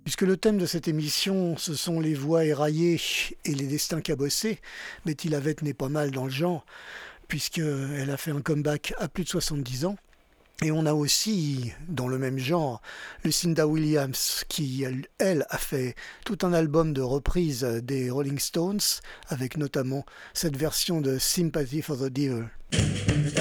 Puisque le thème de cette émission, ce sont les voix éraillées et les destins cabossés, Betty Lavette n'est pas mal dans le genre, puisqu'elle a fait un comeback à plus de 70 ans. Et on a aussi, dans le même genre, Lucinda Williams, qui, elle, a fait tout un album de reprises des Rolling Stones, avec notamment cette version de Sympathy for the Devil.